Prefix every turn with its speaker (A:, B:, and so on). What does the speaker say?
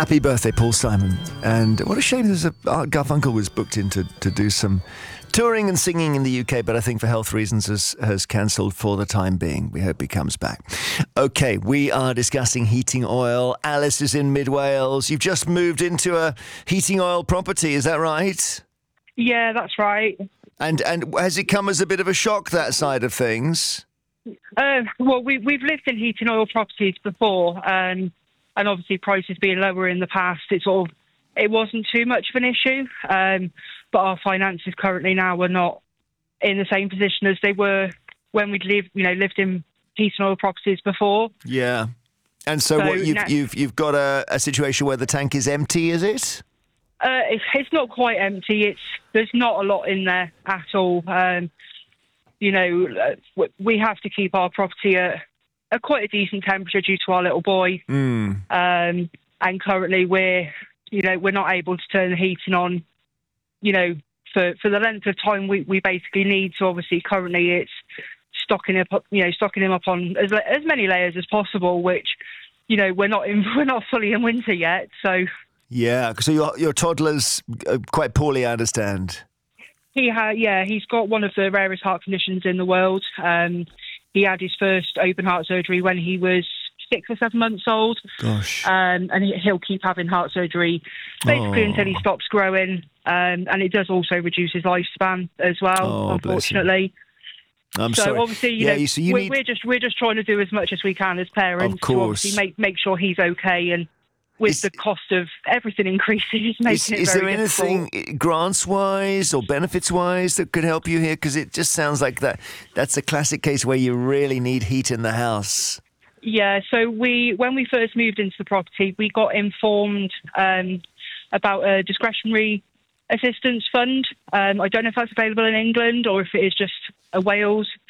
A: Happy birthday, Paul Simon. And what a shame Art Garfunkel was booked in to do some touring and singing in the UK, but I think for health reasons has cancelled for the time being. We hope he comes back. Okay, we are discussing heating oil. Alice is in Mid Wales. You've just moved into a heating oil property, is that right?
B: Yeah, that's right.
A: And has it come as a bit of a shock, that side of things?
B: Well, we've lived in heating oil properties before, and obviously prices being lower in the past, it wasn't too much of an issue. But our finances currently now are not in the same position as they were when we'd lived in heating oil properties before.
A: Yeah. And so what you've got a situation where the tank is empty, is it?
B: It's not quite empty. There's not a lot in there at all. We have to keep our property at quite a decent temperature due to our little boy. And currently we're not able to turn the heating on, for the length of time we basically need. So obviously currently it's stocking him up on as many layers as possible, which, we're not fully in winter yet. So
A: yeah, so your toddler's quite poorly, I understand.
B: He's got one of the rarest heart conditions in the world. He had his first open heart surgery when he was 6 or 7 months old.
A: Gosh.
B: And he'll keep having heart surgery basically until he stops growing. And it does also reduce his lifespan as well, unfortunately.
A: I'm sorry.
B: Obviously, we're just trying to do as much as we can as parents to obviously make sure he's okay. And with the cost of everything increasing, it's making it very difficult. Is there anything grants-wise
A: or benefits-wise that could help you here? Because it just sounds like that's a classic case where you really need heat in the house.
B: Yeah, so when we first moved into the property, we got informed about a discretionary assistance fund. I don't know if that's available in England or if it is just a Wales